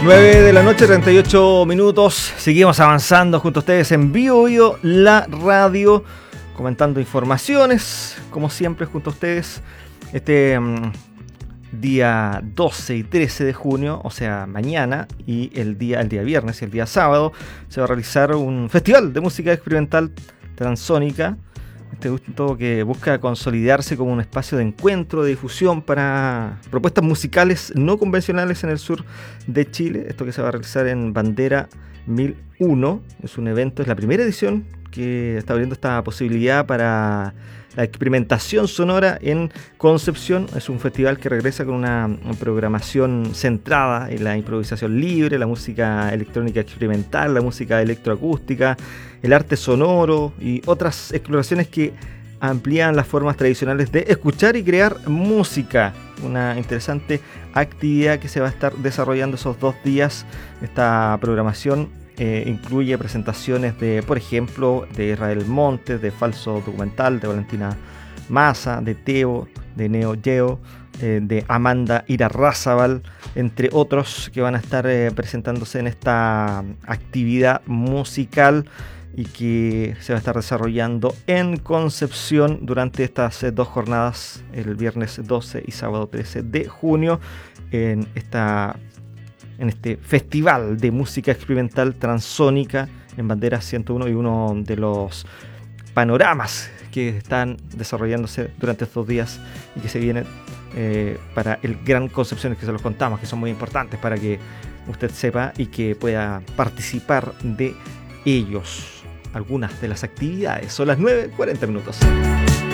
9 de la noche, 38 minutos. Seguimos avanzando junto a ustedes en Bio la radio, comentando informaciones, como siempre, junto a ustedes. Día 12 y 13 de junio, o sea, mañana, y el día viernes y el día sábado, se va a realizar un festival de música experimental transónica. Este evento que busca consolidarse como un espacio de encuentro, de difusión para propuestas musicales no convencionales en el sur de Chile. Esto que se va a realizar en Bandera 1001. Es un evento, es la primera edición que está abriendo esta posibilidad para la experimentación sonora en Concepción. Es un festival que regresa con una programación centrada en la improvisación libre, la música electrónica experimental, la música electroacústica, el arte sonoro y otras exploraciones que amplían las formas tradicionales de escuchar y crear música. Una interesante actividad que se va a estar desarrollando esos 2 días. Esta programación incluye presentaciones de, por ejemplo, de Israel Montes, de Falso Documental, de Valentina Massa, de Teo, de Neo Geo, de Amanda Irarrázaval, entre otros que van a estar presentándose en esta actividad musical y que se va a estar desarrollando en Concepción durante estas 2 jornadas, el viernes 12 y sábado 13 de junio, en este festival de música experimental transónica en Bandera 101, y uno de los panoramas que están desarrollándose durante estos días y que se vienen para el Gran Concepción, que se los contamos, que son muy importantes para que usted sepa y que pueda participar de ellos. Algunas de las actividades. Son las 9:40 minutos.